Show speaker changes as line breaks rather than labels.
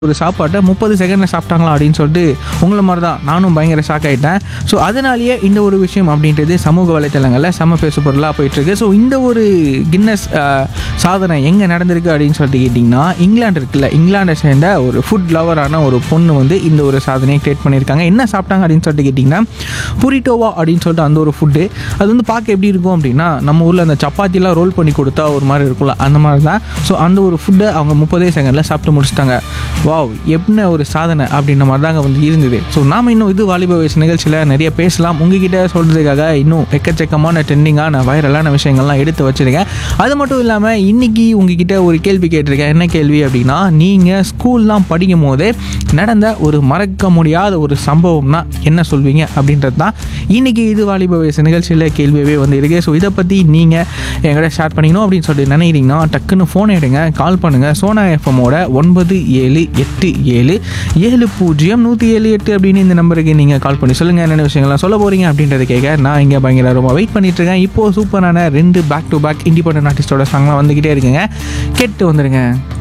ஒரு சாப்பாட்டை 30 செகண்டில் சாப்பிட்டாங்களா அப்படின்னு சொல்லிட்டு உங்களை மாதிரி தான் நானும் பயங்கர ஷாக் ஆகிட்டேன். ஸோ அதனாலேயே இந்த ஒரு விஷயம் அப்படின்றது சமூக வலைத்தளங்களில் செம பேசு பொருளாக போயிட்டுருக்கு. ஸோ இந்த ஒரு கின்னஸ் சாதனை எங்கே நடந்திருக்கு அப்படின்னு சொல்லிட்டு கேட்டிங்கன்னா, இங்கிலாந்து இருக்குல்ல, இங்கிலாண்டை சேர்ந்த ஒரு ஃபுட் லவரான ஒரு பொண்ணு வந்து இந்த ஒரு சாதனையை கிரியேட் பண்ணியிருக்காங்க. என்ன சாப்பிட்டாங்க அப்படின்னு சொல்லிட்டு கேட்டிங்கன்னா, புரிட்டோவா அப்படின்னு சொல்லிட்டு அந்த ஒரு ஃபுட்டு. அது வந்து பார்க்க எப்படி இருக்கும் அப்படின்னா, நம்ம ஊரில் அந்த சப்பாத்திலாம் ரோல் பண்ணி கொடுத்தா ஒரு மாதிரி இருக்கும்ல, அந்த மாதிரி தான். ஸோ அந்த ஒரு ஃபுட்டை அவங்க 30 செகண்டில் சாப்பிட்டு முடிச்சிட்டாங்க. வாவ், என்ன ஒரு சாதனை அப்படின்ற மாதிரி தாங்க வந்து இருந்தது. ஸோ நாம் இன்னும் இது வாலிப வயசு நிகழ்ச்சியில் நிறைய பேசலாம். உங்ககிட்ட சொல்கிறதுக்காக இன்னும் எக்கச்சக்கமான ட்ரெண்டிங்கான வைரலான விஷயங்கள்லாம் எடுத்து வச்சுருக்கேன். அது மட்டும் இல்லாமல் இன்றைக்கி உங்ககிட்ட ஒரு கேள்வி கேட்டிருக்கேன். என்ன கேள்வி அப்படின்னா, நீங்கள் ஸ்கூல்லாம் படிக்கும் போதே நடந்த ஒரு மறக்க முடியாத ஒரு சம்பவம்னா என்ன சொல்வீங்க அப்படின்றது தான் இன்றைக்கி இது வாலிப வயசு நிகழ்ச்சியில் கேள்வியவே வந்து இருக்குது. ஸோ இதை பற்றி நீங்கள் என்கிட்ட ஷேர் பண்ணிக்கணும் அப்படின்னு சொல்லிட்டு நினைக்கிறீங்கன்னா டக்குன்னு ஃபோன் எடுங்க, கால் பண்ணுங்கள். சோனா எஃப்எம்மோட 9787070178 அப்படின்னு இந்த நம்பருக்கு நீங்கள் கால் பண்ணி சொல்லுங்கள் என்னென்ன விஷயங்கள்லாம் சொல்ல போகிறீங்க அப்படின்றத கேட்க நான் இங்கே பயங்கர ரொம்ப வெயிட் பண்ணிட்டுருக்கேன். இப்போது சூப்பரான 2 பேக் டு பேக் இண்டிபெண்டன்ட் ஆர்டிஸ்டோட சாங்லாம் வந்துக்கிட்டே இருக்குங்க, கேட்டு வந்துடுங்க.